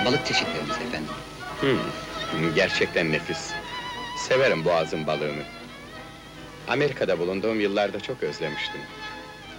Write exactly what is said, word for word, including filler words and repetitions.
balık çeşitlerimiz efendim. Hmm, gerçekten nefis. Severim boğazın balığını. Amerika'da bulunduğum yıllarda çok özlemiştim.